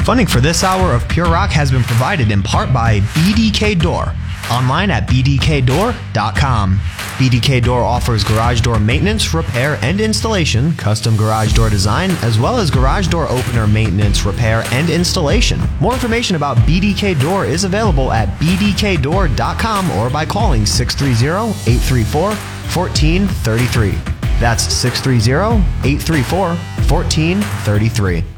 Funding for this hour of Pure Rock has been provided in part by BDK Door. Online at bdkdoor.com. BDK Door offers garage door maintenance, repair, and installation, custom garage door design, as well as garage door opener maintenance, repair, and installation. More information about BDK Door is available at bdkdoor.com or by calling 630-834-1433. That's 630-834-1433.